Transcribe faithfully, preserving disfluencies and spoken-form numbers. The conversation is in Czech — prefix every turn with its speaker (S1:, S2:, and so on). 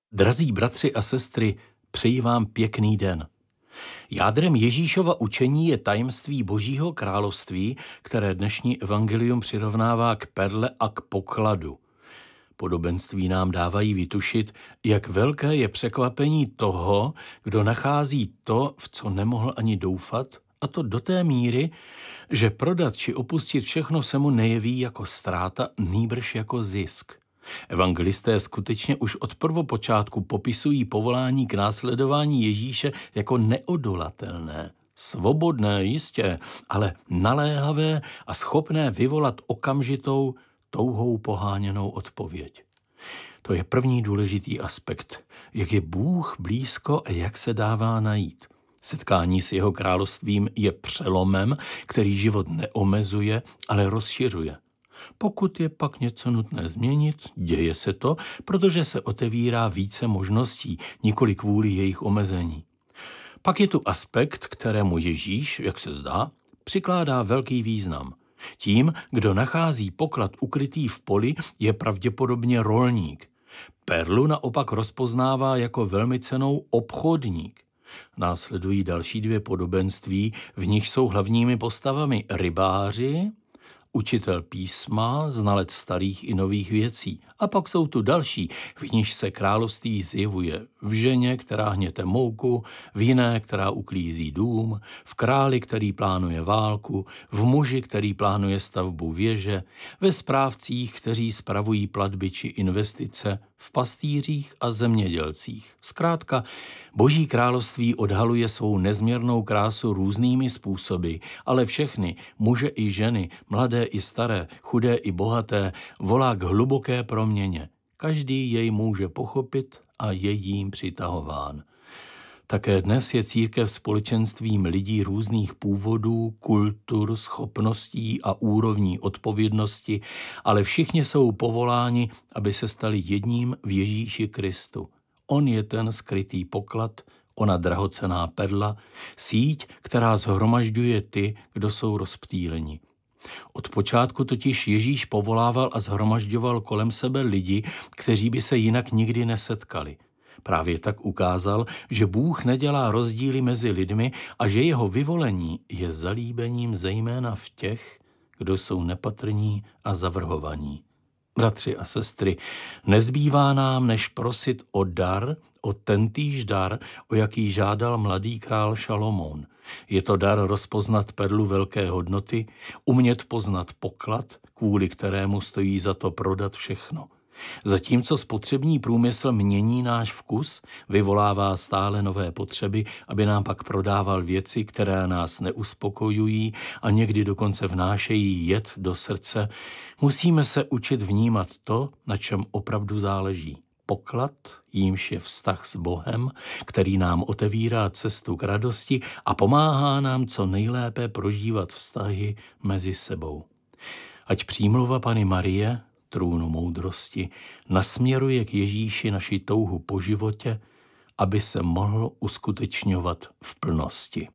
S1: Drazí bratři a sestry, přeji vám pěkný den. Jádrem Ježíšova učení je tajemství Božího království, které dnešní evangelium přirovnává k perle a k pokladu. Podobenství nám dávají vytušit, jak velké je překvapení toho, kdo nachází to, v co nemohl ani doufat, a to do té míry, že prodat či opustit všechno se mu nejeví jako ztráta, nýbrž jako zisk. Evangelisté skutečně už od prvopočátku popisují povolání k následování Ježíše jako neodolatelné, svobodné jistě, ale naléhavé a schopné vyvolat okamžitou, touhou poháněnou odpověď. To je první důležitý aspekt, jak je Bůh blízko a jak se dává najít. Setkání s jeho královstvím je přelomem, který život neomezuje, ale rozšiřuje. Pokud je pak něco nutné změnit, děje se to, protože se otevírá více možností, nikoli kvůli jejich omezení. Pak je tu aspekt, kterému Ježíš, jak se zdá, přikládá velký význam. Tím, kdo nachází poklad ukrytý v poli, je pravděpodobně rolník. Perlu naopak rozpoznává jako velmi cennou obchodník. Následují další dvě podobenství, v nich jsou hlavními postavami rybáři, učitel písma, znalec starých i nových věcí. A pak jsou tu další, v níž se království zjevuje v ženě, která hněte mouku, v jiné, která uklízí dům, v králi, který plánuje válku, v muži, který plánuje stavbu věže, ve správcích, kteří spravují platby či investice, v pastýřích a zemědělcích. Zkrátka, Boží království odhaluje svou nezměrnou krásu různými způsoby, ale všechny, muže i ženy, mladé i staré, chudé i bohaté, volá k hluboké proměně. Každý jej může pochopit a je jím přitahován. Také dnes je církev společenstvím lidí různých původů, kultur, schopností a úrovní odpovědnosti, ale všichni jsou povoláni, aby se stali jedním v Ježíši Kristu. On je ten skrytý poklad, ona drahocenná perla, síť, která shromažďuje ty, kdo jsou rozptýleni. Od počátku totiž Ježíš povolával a shromažďoval kolem sebe lidi, kteří by se jinak nikdy nesetkali. Právě tak ukázal, že Bůh nedělá rozdíly mezi lidmi a že jeho vyvolení je zalíbením zejména v těch, kdo jsou nepatrní a zavrhovaní. Bratři a sestry, nezbývá nám, než prosit o dar, o tentýž dar, o jaký žádal mladý král Šalomoun. Je to dar rozpoznat perlu velké hodnoty, umět poznat poklad, kvůli kterému stojí za to prodat všechno. Zatímco spotřební průmysl mění náš vkus, vyvolává stále nové potřeby, aby nám pak prodával věci, které nás neuspokojují a někdy dokonce vnášejí jed do srdce, musíme se učit vnímat to, na čem opravdu záleží. Poklad, jímž je vztah s Bohem, který nám otevírá cestu k radosti a pomáhá nám co nejlépe prožívat vztahy mezi sebou. Ať přímluva Panny Marie, trůnu moudrosti, nasměruje k Ježíši naši touhu po životě, aby se mohl uskutečňovat v plnosti.